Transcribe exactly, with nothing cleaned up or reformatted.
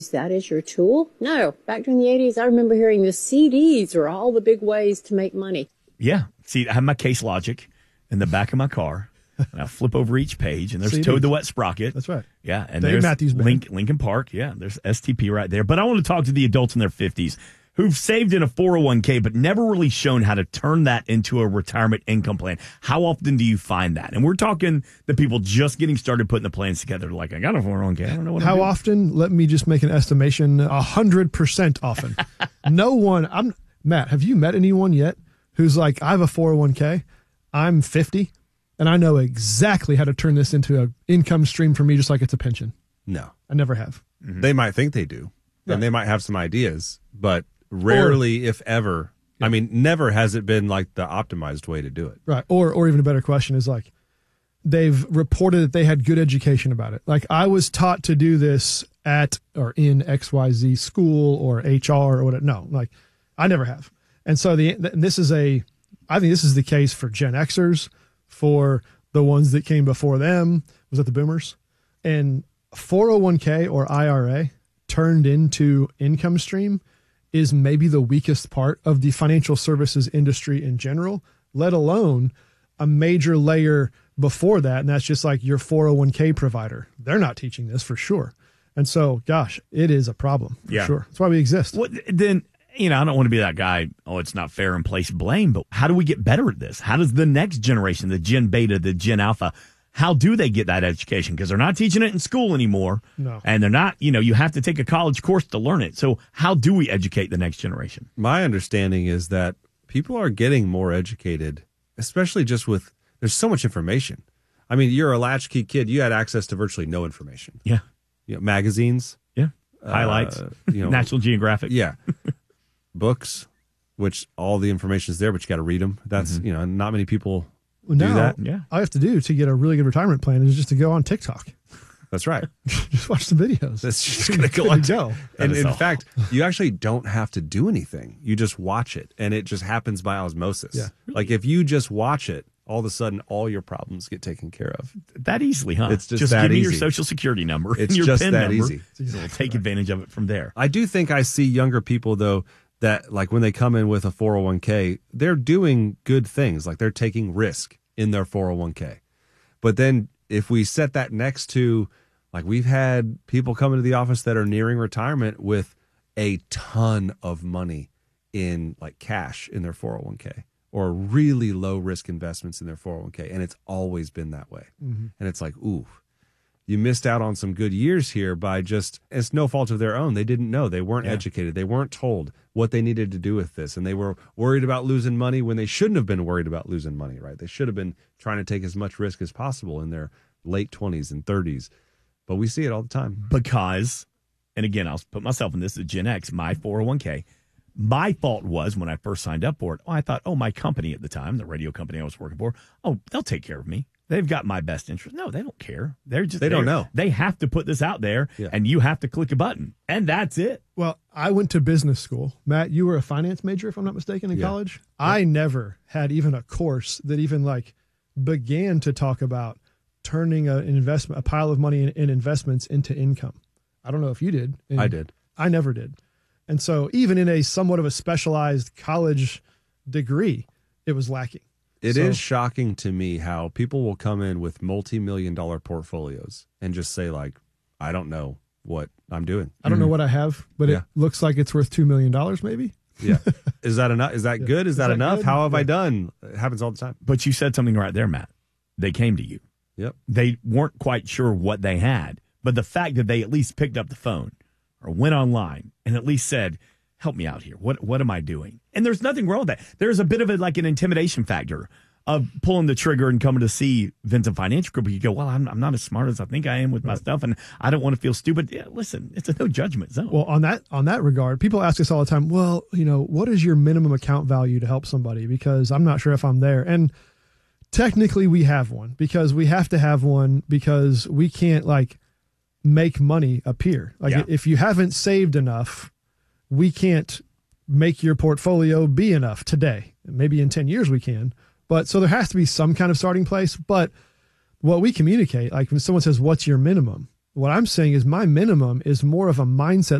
that as your tool? No. Back in the eighties, I remember hearing the C Ds were all the big ways to make money. Yeah. See, I have my Case Logic in the back of my car. And I flip over each page, and there's C Ds. Toad the Wet Sprocket. That's right. Yeah, and Dave there's Matthews Band. Link, Lincoln Park. Yeah, there's S T P right there. But I want to talk to the adults in their fifties who've saved in a four oh one k but never really shown how to turn that into a retirement income plan. How often do you find that? And we're talking the people just getting started putting the plans together. Like, I got a four oh one k. I don't know what I'm How doing. often? Let me just make an estimation. A hundred percent often. No one. I'm Matt. Have you met anyone yet who's like, I have a four oh one k. I'm fifty, and I know exactly how to turn this into an income stream for me, just like it's a pension. No, I never have. Mm-hmm. They might think they do, Yeah. and they might have some ideas, but rarely, or, if ever. Yeah. I mean, never has it been like the optimized way to do it. Right. Or, or even a better question is like, they've reported that they had good education about it. Like, I was taught to do this at or in X Y Z school or H R or whatever. No, like, I never have. And so the this is a, I think this is the case for Gen Xers, for the ones that came before them. Was that the boomers? And four oh one k or I R A turned into income stream is maybe the weakest part of the financial services industry in general, let alone a major layer before that. And that's just like your four oh one k provider. They're not teaching this for sure. And so, gosh, it is a problem for Yeah. sure. That's why we exist. What, then, you know, I don't want to be that guy, oh, it's not fair and place blame, but how do we get better at this? How does the next generation, the Gen Beta, the Gen Alpha, how do they get that education? Because they're not teaching it in school anymore. No. And they're not, you know, you have to take a college course to learn it. So how do we educate the next generation? My understanding is that people are getting more educated, especially just with, there's so much information. I mean, you're a latchkey kid. You had access to virtually no information. Yeah. You know, magazines. Yeah. Highlights. Uh, you know, National Geographic. Yeah. Books, which all the information is there, but you got to read them. That's, mm-hmm. you know, not many people Well, do now, that. Yeah. all I have to do to get a really good retirement plan is just to go on TikTok. That's right. Just watch the videos. That's just going to go Good on. to go. And in all. fact, you actually don't have to do anything. You just watch it, and it just happens by osmosis. Yeah. Like if you just watch it, all of a sudden, all your problems get taken care of. That easily, huh? It's just that give me easy. your social security number. It's and your just PIN that number. easy. We'll take advantage of it from there. I do think I see younger people, though, that like when they come in with a four oh one k, they're doing good things. Like they're taking risk in their four oh one k. But then if we set that next to, like we've had people come into the office that are nearing retirement with a ton of money in like cash in their four oh one k or really low risk investments in their four oh one k. And it's always been that way. Mm-hmm. And it's like, ooh, you missed out on some good years here by just, it's no fault of their own. They didn't know. They weren't Yeah. educated. They weren't told what they needed to do with this. And they were worried about losing money when they shouldn't have been worried about losing money, right? They should have been trying to take as much risk as possible in their late twenties and thirties. But we see it all the time. Because, and again, I'll put myself in this as Gen X, my four oh one k. My fault was when I first signed up for it, oh, I thought, oh, my company at the time, the radio company I was working for, oh, they'll take care of me. They've got my best interest. No, they don't care. They're just They don't there. know. They have to put this out there, Yeah. and you have to click a button, and that's it. Well, I went to business school. Matt, you were a finance major, if I'm not mistaken, in Yeah. college. I never had even a course that even like began to talk about turning a, an investment, a pile of money in, in investments into income. I don't know if you did. And I did. I never did. And so even in a somewhat of a specialized college degree, it was lacking. It is So- shocking to me how people will come in with multi-million dollar portfolios and just say like, I don't know what I'm doing. I don't know what I have, but Yeah. it looks like it's worth two million dollars maybe. Yeah. Is that enough? Is that good? Is, Is that, that enough? good? How have I Yeah. done? It happens all the time. But you said something right there, Matt. They came to you. Yep. They weren't quite sure what they had, but the fact that they at least picked up the phone or went online and at least said, help me out here. What what am I doing? And there's nothing wrong with that. There's a bit of a, like an intimidation factor of pulling the trigger and coming to see Vincent Financial Group. You go, well, I'm, I'm not as smart as I think I am with my stuff, and I don't want to feel stupid. Yeah, listen, it's a no judgment zone. Well, on that on that regard, people ask us all the time, well, you know, what is your minimum account value to help somebody? Because I'm not sure if I'm there. And technically we have one because we have to have one because we can't like make money appear. Like Yeah. if you haven't saved enough, we can't make your portfolio be enough today. Maybe in ten years we can. But so there has to be some kind of starting place. But what we communicate, like when someone says, what's your minimum? What I'm saying is my minimum is more of a mindset